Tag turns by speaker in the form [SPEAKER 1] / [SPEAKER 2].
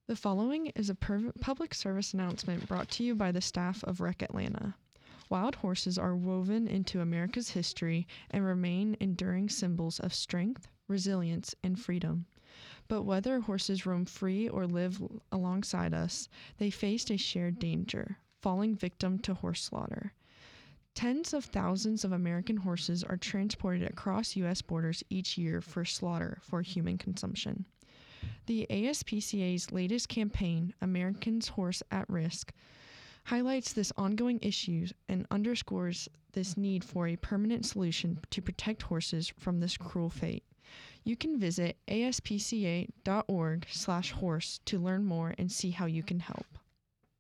[SPEAKER 1] The following is a public service announcement brought to you by the staff of Rec Atlanta. Wild horses are woven into America's history and remain enduring symbols of strength, resilience, and freedom. But whether horses roam free or live alongside us, they faced a shared danger, falling victim to horse slaughter. Tens of thousands of American horses are transported across U.S. borders each year for slaughter for human consumption. The ASPCA's latest campaign, Americans Horse at Risk, highlights this ongoing issue and underscores this need for a permanent solution to protect horses from this cruel fate. You can visit aspca.org/horse to learn more and see how you can help.